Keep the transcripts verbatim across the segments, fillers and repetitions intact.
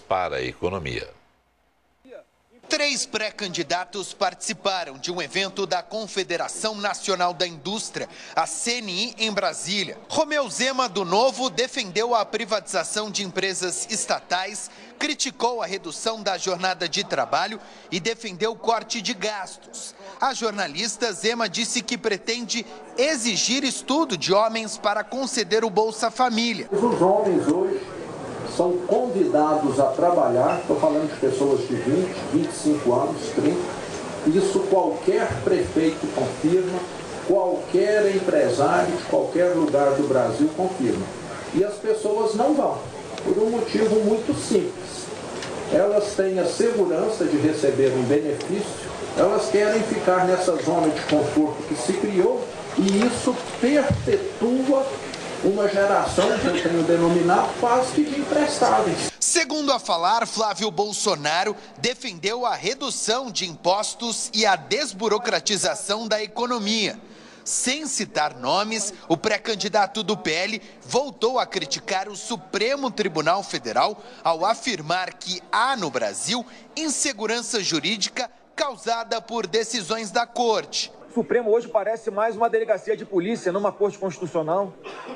para a economia. Três pré-candidatos participaram de um evento da Confederação Nacional da Indústria, a C N I, em Brasília. Romeu Zema, do Novo, defendeu a privatização de empresas estatais, criticou a redução da jornada de trabalho e defendeu o corte de gastos. A jornalista Zema disse que pretende exigir estudo de homens para conceder o Bolsa Família. Os homens hoje são convidados a trabalhar, estou falando de pessoas de vinte, vinte e cinco anos, trinta, isso qualquer prefeito confirma, qualquer empresário de qualquer lugar do Brasil confirma. E as pessoas não vão, por um motivo muito simples. Elas têm a segurança de receber um benefício, elas querem ficar nessa zona de conforto que se criou e isso perpetua uma geração que eu tenho denominado quase que de imprestáveis. Segundo a falar, Flávio Bolsonaro defendeu a redução de impostos e a desburocratização da economia. Sem citar nomes, o pré-candidato do P L voltou a criticar o Supremo Tribunal Federal ao afirmar que há no Brasil insegurança jurídica causada por decisões da Corte. O Supremo hoje parece mais uma delegacia de polícia numa Corte Constitucional.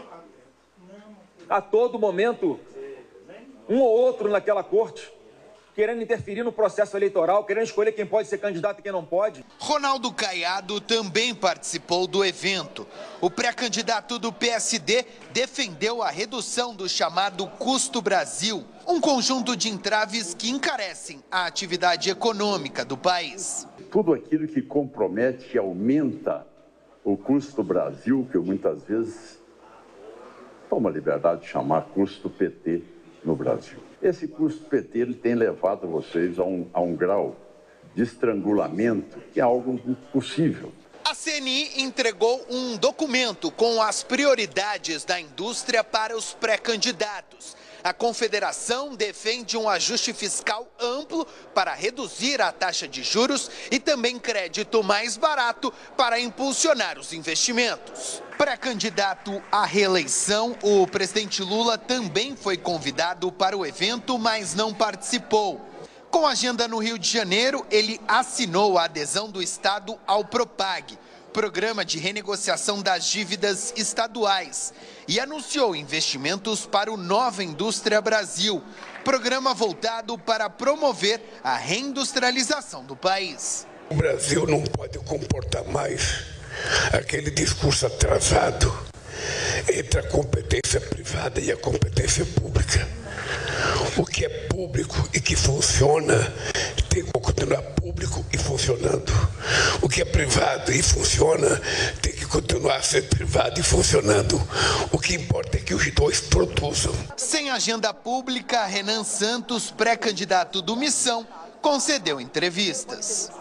A todo momento, um ou outro naquela corte, querendo interferir no processo eleitoral, querendo escolher quem pode ser candidato e quem não pode. Ronaldo Caiado também participou do evento. O pré-candidato do P S D defendeu a redução do chamado Custo Brasil, um conjunto de entraves que encarecem a atividade econômica do país. Tudo aquilo que compromete e aumenta o custo Brasil, que eu muitas vezes tomo a liberdade de chamar custo P T no Brasil. Esse custo P T ele tem levado vocês a um, a um grau de estrangulamento que é algo impossível. A C N I entregou um documento com as prioridades da indústria para os pré-candidatos. A Confederação defende um ajuste fiscal amplo para reduzir a taxa de juros e também crédito mais barato para impulsionar os investimentos. Pré-candidato à reeleição, o presidente Lula também foi convidado para o evento, mas não participou. Com agenda no Rio de Janeiro, ele assinou a adesão do Estado ao Propag, Programa de Renegociação das Dívidas Estaduais, e anunciou investimentos para o Nova Indústria Brasil, programa voltado para promover a reindustrialização do país. O Brasil não pode comportar mais aquele discurso atrasado entre a competência privada e a competência pública. O que é público e que funciona tem que continuar público e funcionando. O que é privado e funciona tem que continuar a ser privado e funcionando. O que importa é que os dois produzam. Sem agenda pública, Renan Santos, pré-candidato do Missão, concedeu entrevistas.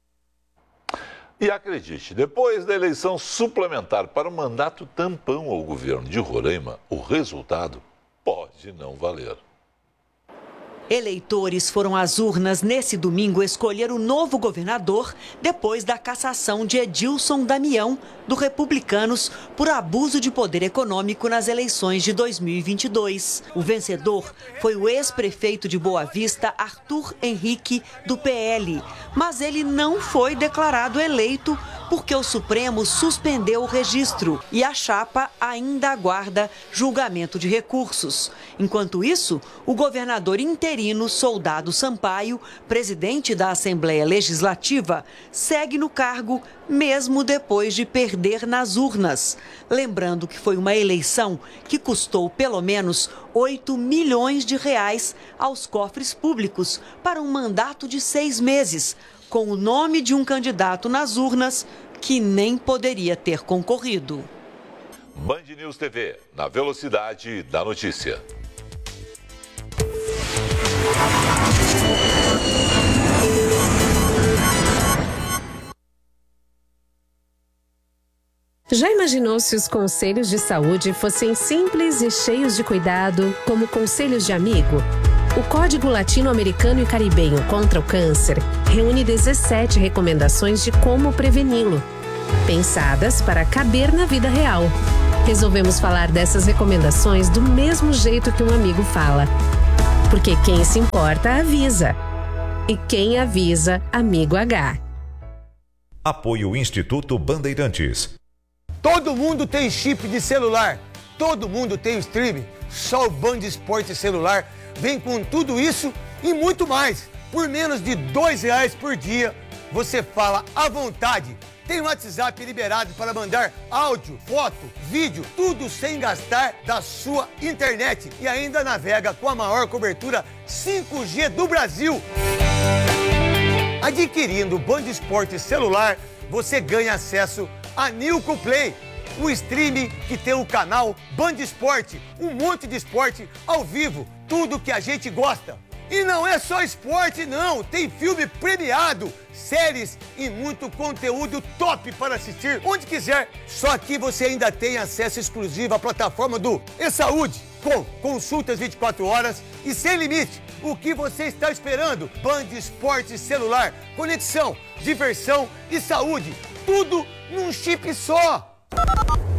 E acredite, depois da eleição suplementar para o mandato tampão ao governo de Roraima, o resultado pode não valer. Eleitores foram às urnas nesse domingo escolher o novo governador depois da cassação de Edilson Damião, do Republicanos, por abuso de poder econômico nas eleições de dois mil e vinte e dois. O vencedor foi o ex-prefeito de Boa Vista, Arthur Henrique, do P L. Mas ele não foi declarado eleito porque o Supremo suspendeu o registro e a chapa ainda aguarda julgamento de recursos. Enquanto isso, o governador interino Soldado Sampaio, presidente da Assembleia Legislativa, segue no cargo mesmo depois de perder nas urnas. Lembrando que foi uma eleição que custou pelo menos oito milhões de reais aos cofres públicos para um mandato de seis meses, com o nome de um candidato nas urnas que nem poderia ter concorrido. Band News T V, na velocidade da notícia. Já imaginou se os conselhos de saúde fossem simples e cheios de cuidado, como conselhos de amigo? O Código Latino-Americano e Caribenho contra o Câncer reúne dezessete recomendações de como preveni-lo, pensadas para caber na vida real. Resolvemos falar dessas recomendações do mesmo jeito que um amigo fala. Porque quem se importa, avisa. E quem avisa, amigo H. Apoio Instituto Bandeirantes. Todo mundo tem chip de celular. Todo mundo tem o streaming. Só o Band Esporte Celular vem com tudo isso e muito mais. Por menos de dois reais por dia, você fala à vontade. Tem o WhatsApp liberado para mandar áudio, foto, vídeo, tudo sem gastar da sua internet. E ainda navega com a maior cobertura cinco G do Brasil. Adquirindo o Band Esporte Celular, você ganha acesso a Nilco Play, o streaming que tem o canal Band Esporte, um monte de esporte ao vivo, tudo que a gente gosta. E não é só esporte, não. Tem filme premiado, séries e muito conteúdo top para assistir onde quiser. Só que você ainda tem acesso exclusivo à plataforma do E-Saúde, com consultas vinte e quatro horas e sem limite. O que você está esperando? Band Esporte Celular, conexão, diversão e saúde. Tudo num chip só.